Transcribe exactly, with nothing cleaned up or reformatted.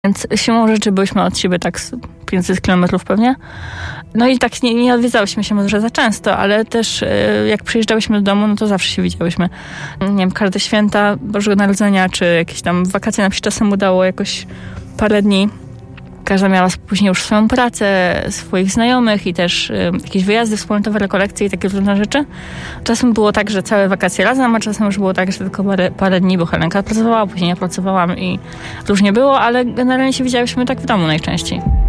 Więc siłą rzeczy byliśmy od siebie tak z pięćset kilometrów pewnie. No i tak nie, nie odwiedzałyśmy się może za często, ale też jak przyjeżdżałyśmy do domu, no to zawsze się widziałyśmy. Nie wiem, każde święta Bożego Narodzenia, czy jakieś tam wakacje nam się czasem udało jakoś parę dni. Każda miała później już swoją pracę, swoich znajomych i też y, jakieś wyjazdy wspólnotowe, rekolekcje i takie różne rzeczy. Czasem było tak, że całe wakacje razem, a czasem już było tak, że tylko parę, parę dni, bo Helenka pracowała, później ja pracowałam i różnie było, ale generalnie się widziałyśmy tak w domu najczęściej.